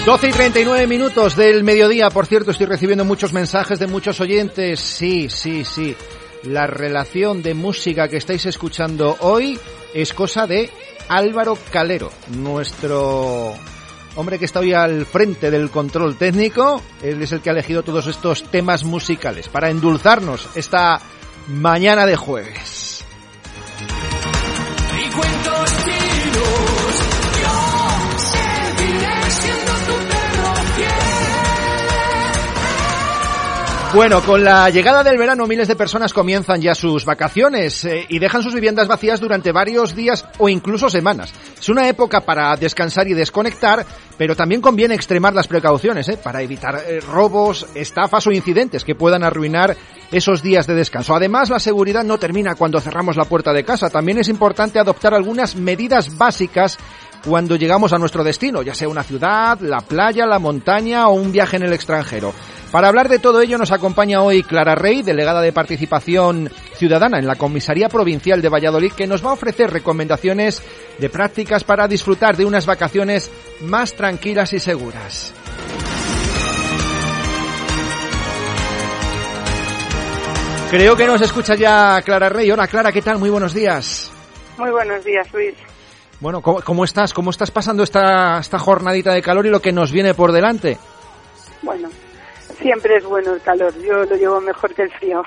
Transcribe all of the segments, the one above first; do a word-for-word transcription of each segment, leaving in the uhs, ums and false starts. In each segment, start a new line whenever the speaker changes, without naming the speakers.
doce y treinta y nueve minutos del mediodía. Por cierto, estoy recibiendo muchos mensajes de muchos oyentes. Sí, sí, sí. La relación de música que estáis escuchando hoy es cosa de Álvaro Calero, nuestro hombre que está hoy al frente del control técnico. Él es el que ha elegido todos estos temas musicales para endulzarnos esta mañana de jueves. Y cuentos tiros, yo seguiré siendo tu perro fiel. Bueno, con la llegada del verano, miles de personas comienzan ya sus vacaciones eh, y dejan sus viviendas vacías durante varios días o incluso semanas. Es una época para descansar y desconectar, pero también conviene extremar las precauciones eh, para evitar eh, robos, estafas o incidentes que puedan arruinar esos días de descanso. Además, la seguridad no termina cuando cerramos la puerta de casa. También es importante adoptar algunas medidas básicas cuando llegamos a nuestro destino, ya sea una ciudad, la playa, la montaña o un viaje en el extranjero. Para hablar de todo ello nos acompaña hoy Clara Rey, delegada de Participación Ciudadana en la Comisaría Provincial de Valladolid, que nos va a ofrecer recomendaciones de prácticas para disfrutar de unas vacaciones más tranquilas y seguras. Creo que nos escucha ya Clara Rey. Hola Clara, ¿qué tal? Muy buenos días.
Muy buenos días, Luis.
Bueno, ¿cómo, cómo estás? ¿Cómo estás pasando esta, esta jornadita de calor y lo que nos viene por delante?
Bueno, siempre es bueno el calor, yo lo llevo mejor que el frío.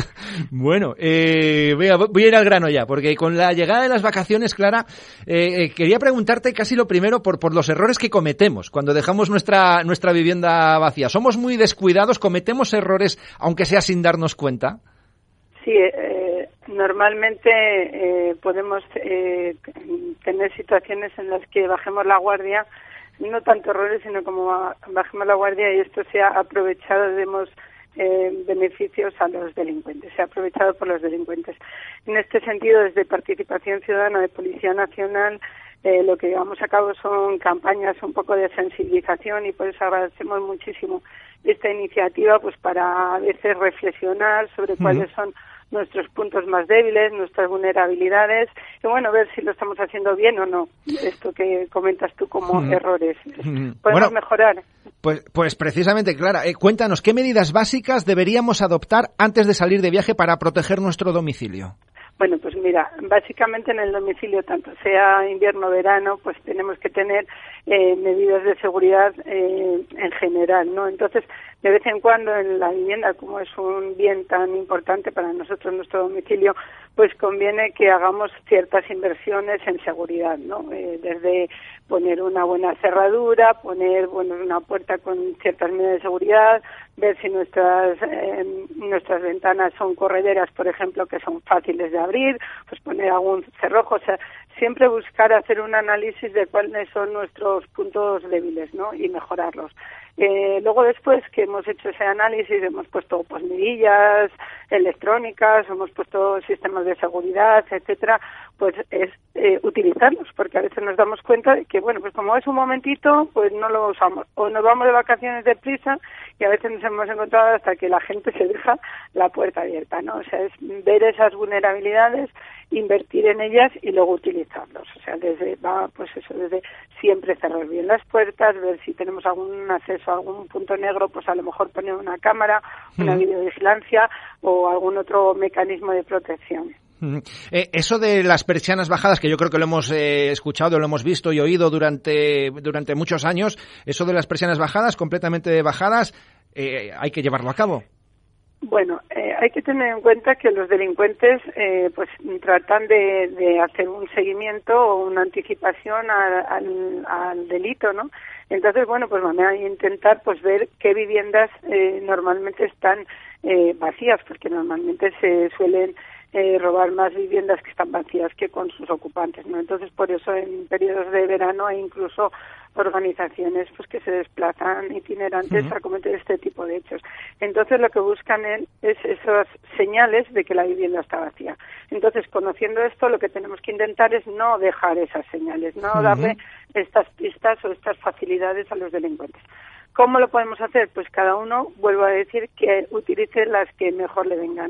Bueno, eh, voy, a, voy a ir al grano ya, porque con la llegada de las vacaciones, Clara, eh, eh, quería preguntarte casi lo primero por, por los errores que cometemos cuando dejamos nuestra, nuestra vivienda vacía. ¿Somos muy descuidados? ¿Cometemos errores aunque sea sin darnos cuenta?
Sí, eh, normalmente eh, podemos eh, tener situaciones en las que bajemos la guardia, no tanto errores, sino como bajemos la guardia y esto se ha aprovechado, demos eh, beneficios a los delincuentes, se ha aprovechado por los delincuentes. En este sentido, desde Participación Ciudadana de Policía Nacional, eh, lo que llevamos a cabo son campañas un poco de sensibilización y por eso agradecemos muchísimo esta iniciativa, pues para a veces reflexionar sobre uh-huh. cuáles son nuestros puntos más débiles, nuestras vulnerabilidades, y bueno, ver si lo estamos haciendo bien o no, esto que comentas tú como mm. errores.
Mm.
Podemos
bueno,
mejorar.
Pues, pues precisamente, Clara, eh, cuéntanos, ¿qué medidas básicas deberíamos adoptar antes de salir de viaje para proteger nuestro domicilio?
Bueno, pues mira, básicamente en el domicilio, tanto sea invierno o verano, pues tenemos que tener eh, medidas de seguridad eh, en general, ¿no? Entonces, de vez en cuando en la vivienda, como es un bien tan importante para nosotros, nuestro domicilio, pues conviene que hagamos ciertas inversiones en seguridad, ¿no? Eh, desde poner una buena cerradura, poner, bueno, una puerta con ciertas medidas de seguridad, ver si nuestras eh, nuestras ventanas son correderas, por ejemplo, que son fáciles de abrir, pues poner algún cerrojo, o sea, siempre buscar hacer un análisis de cuáles son nuestros puntos débiles, ¿no? Y mejorarlos. Eh, luego después que hemos hecho ese análisis, hemos puesto pues medillas electrónicas, hemos puesto sistemas de seguridad, etcétera, pues es eh, utilizarlos, porque a veces nos damos cuenta de que, bueno, pues como es un momentito, pues no lo usamos, o nos vamos de vacaciones deprisa y a veces nos hemos encontrado hasta que la gente se deja la puerta abierta, ¿no? O sea, es ver esas vulnerabilidades, invertir en ellas y luego utilizarlos. O sea, desde va, pues eso, desde siempre cerrar bien las puertas, ver si tenemos algún acceso a algún punto negro, pues a lo mejor poner una cámara, una mm. videovigilancia o algún otro mecanismo de protección.
Eh, eso de las persianas bajadas, que yo creo que lo hemos eh, escuchado, lo hemos visto y oído durante durante muchos años, eso de las persianas bajadas, completamente bajadas, eh, hay que llevarlo a cabo.
Bueno, eh, hay que tener en cuenta que los delincuentes eh, pues tratan de, de hacer un seguimiento o una anticipación a, al, al delito, ¿no? Entonces, bueno, pues van a intentar pues ver qué viviendas eh, normalmente están eh, vacías, porque normalmente se suelen Eh, robar más viviendas que están vacías que con sus ocupantes, ¿no? Entonces, por eso en periodos de verano hay incluso organizaciones pues que se desplazan itinerantes uh-huh. a cometer este tipo de hechos. Entonces, lo que buscan es esas señales de que la vivienda está vacía. Entonces, conociendo esto, lo que tenemos que intentar es no dejar esas señales, no uh-huh. darle estas pistas o estas facilidades a los delincuentes. ¿Cómo lo podemos hacer? Pues cada uno, vuelvo a decir, que utilice las que mejor le vengan, ¿no?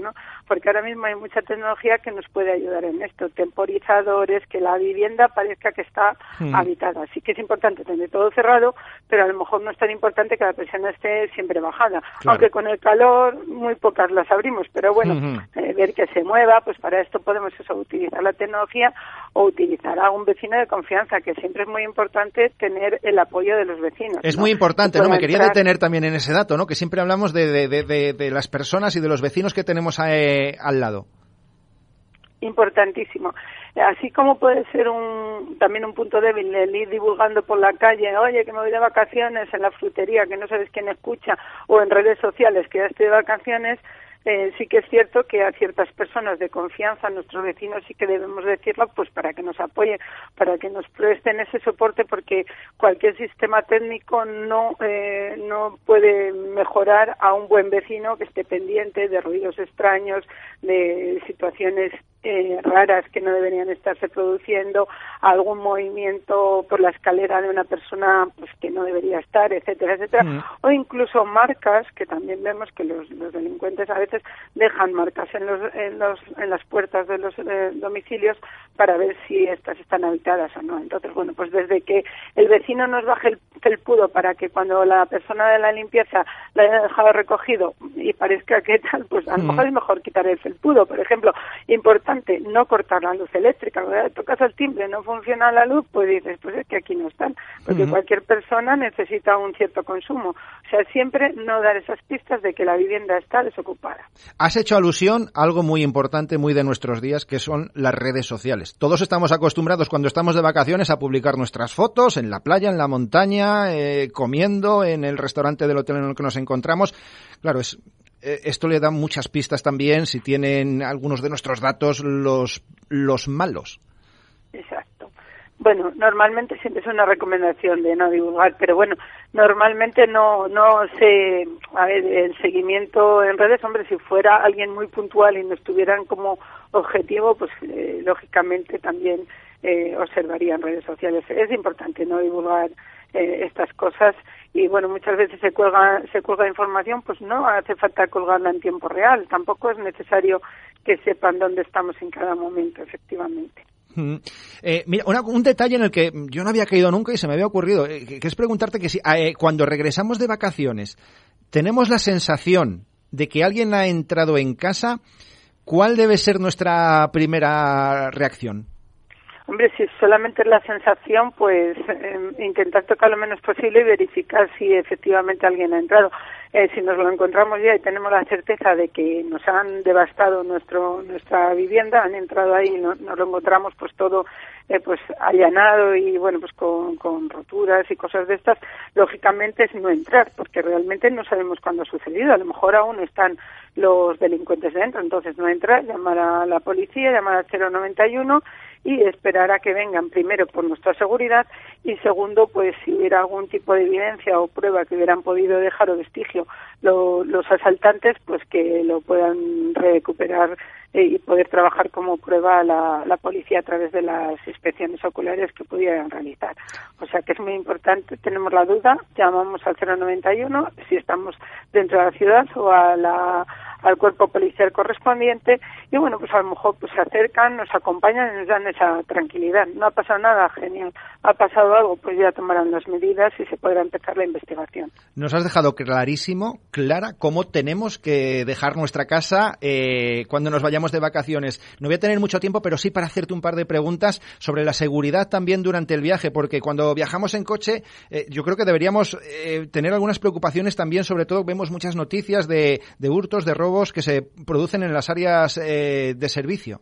porque ahora mismo hay mucha tecnología que nos puede ayudar en esto, temporizadores, que la vivienda parezca que está mm. habitada. Así que es importante tener todo cerrado, pero a lo mejor no es tan importante que la presión esté siempre bajada. Claro. Aunque con el calor muy pocas las abrimos, pero bueno, uh-huh. eh, ver que se mueva, pues para esto podemos eso, utilizar la tecnología o utilizar a un vecino de confianza, que siempre es muy importante tener el apoyo de los vecinos.
Es
¿no?
muy importante, ¿no? Me quería
entrar...
detener también en ese dato, ¿no? Que siempre hablamos de, de, de, de, de las personas y de los vecinos que tenemos eh, al lado.
Importantísimo. Así como puede ser un también un punto débil el ir divulgando por la calle, oye, que me voy de vacaciones, en la frutería, que no sabes quién escucha, o en redes sociales, que ya estoy de vacaciones, eh, sí que es cierto que a ciertas personas de confianza, a nuestros vecinos, sí que debemos decirlo, pues para que nos apoyen, para que nos presten ese soporte, porque cualquier sistema técnico no eh, no puede mejorar a un buen vecino que esté pendiente de ruidos extraños, de situaciones Eh, raras que no deberían estarse produciendo, algún movimiento por la escalera de una persona pues que no debería estar, etcétera, etcétera, mm. o incluso marcas, que también vemos que los, los delincuentes a veces dejan marcas en los en los en las puertas de los eh, domicilios para ver si estas están habitadas o no. Entonces, bueno, pues desde que el vecino nos baje el felpudo para que cuando la persona de la limpieza la haya dejado recogido y parezca que tal, pues a lo mm. mejor es mejor quitar el felpudo, por ejemplo. Importante no cortar la luz eléctrica, ¿verdad? Tocas el timbre, no funciona la luz, pues dices, pues es que aquí no están, porque uh-huh. cualquier persona necesita un cierto consumo. O sea, siempre no dar esas pistas de que la vivienda está desocupada.
Has hecho alusión a algo muy importante, muy de nuestros días, que son las redes sociales. Todos estamos acostumbrados cuando estamos de vacaciones a publicar nuestras fotos en la playa, en la montaña, eh, comiendo, en el restaurante del hotel en el que nos encontramos. Claro, es... Esto le da muchas pistas también si tienen algunos de nuestros datos los los malos.
Exacto. Bueno, normalmente siempre es una recomendación de no divulgar, pero bueno, normalmente no no se, a ver, el seguimiento en redes, hombre, si fuera alguien muy puntual y nos tuvieran como objetivo, pues eh, lógicamente también eh, observarían redes sociales. Es importante no divulgar eh, estas cosas. Y bueno, muchas veces se cuelga, se cuelga información, pues no hace falta colgarla en tiempo real. Tampoco es necesario que sepan dónde estamos en cada momento, efectivamente.
Mm. Eh, mira, una, un detalle en el que yo no había caído nunca y se me había ocurrido, eh, que, que es preguntarte que si eh, cuando regresamos de vacaciones tenemos la sensación de que alguien ha entrado en casa, ¿cuál debe ser nuestra primera reacción?
Hombre, si solamente es la sensación, pues eh, intentar tocar lo menos posible y verificar si efectivamente alguien ha entrado. Eh, si nos lo encontramos ya y tenemos la certeza de que nos han devastado nuestro nuestra vivienda, han entrado ahí y no, nos lo encontramos pues todo eh, pues allanado y bueno pues con, con roturas y cosas de estas, lógicamente es no entrar, porque realmente no sabemos cuándo ha sucedido. A lo mejor aún están los delincuentes dentro, entonces no entrar, llamar a la policía, llamar al cero noventa y uno y esperar a que vengan, primero por nuestra seguridad y segundo, pues si hubiera algún tipo de evidencia o prueba que hubieran podido dejar o vestigio lo, los asaltantes, pues que lo puedan recuperar eh, y poder trabajar como prueba la, la policía a través de las inspecciones oculares que pudieran realizar. O sea que es muy importante, tenemos la duda, llamamos al cero noventa y uno si estamos dentro de la ciudad o a la al cuerpo policial correspondiente y bueno, pues a lo mejor pues se acercan, nos acompañan y nos dan esa tranquilidad. No ha pasado nada, genial. Ha pasado algo, pues ya tomarán las medidas y se podrá empezar la investigación.
Nos has dejado clarísimo, Clara, cómo tenemos que dejar nuestra casa eh, cuando nos vayamos de vacaciones. No voy a tener mucho tiempo, pero sí para hacerte un par de preguntas sobre la seguridad también durante el viaje, porque cuando viajamos en coche eh, yo creo que deberíamos eh, tener algunas preocupaciones también, sobre todo vemos muchas noticias de, de hurtos, de robos que se producen en las áreas eh, de servicio.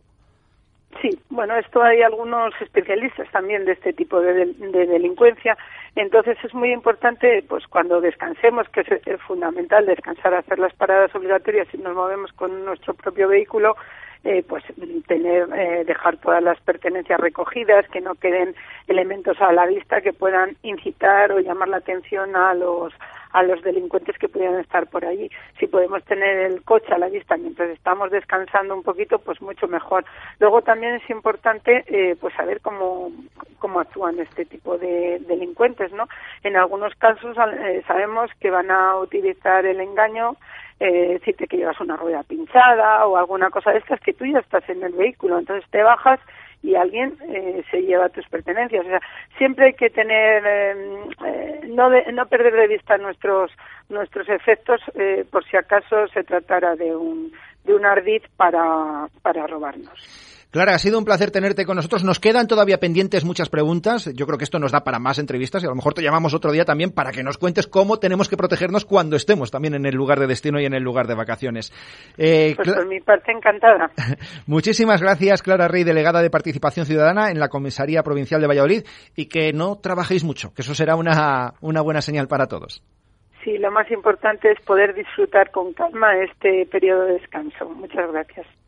Sí, bueno, esto hay algunos especialistas también de este tipo de, de, de delincuencia. Entonces es muy importante, pues cuando descansemos, que es, es fundamental descansar, hacer las paradas obligatorias si nos movemos con nuestro propio vehículo, eh, pues tener, eh, dejar todas las pertenencias recogidas, que no queden elementos a la vista que puedan incitar o llamar la atención a los a los delincuentes que pudieran estar por allí. Si podemos tener el coche a la vista mientras estamos descansando un poquito, pues mucho mejor. Luego también es importante eh, pues saber cómo, cómo actúan este tipo de delincuentes, ¿no? En algunos casos eh, sabemos que van a utilizar el engaño, eh, decirte que llevas una rueda pinchada o alguna cosa de estas, que tú ya estás en el vehículo, entonces te bajas y alguien eh, se lleva tus pertenencias. O sea, siempre hay que tener, eh, eh, no, de, no perder de vista nuestros nuestros efectos eh, por si acaso se tratara de un de un ardid para para robarnos.
Clara, ha sido un placer tenerte con nosotros. Nos quedan todavía pendientes muchas preguntas. Yo creo que esto nos da para más entrevistas y a lo mejor te llamamos otro día también para que nos cuentes cómo tenemos que protegernos cuando estemos también en el lugar de destino y en el lugar de vacaciones.
Eh, pues por mi parte, encantada.
Muchísimas gracias, Clara Rey, delegada de Participación Ciudadana en la Comisaría Provincial de Valladolid, y que no trabajéis mucho, que eso será una, una buena señal para todos.
Sí, lo más importante es poder disfrutar con calma este periodo de descanso. Muchas gracias.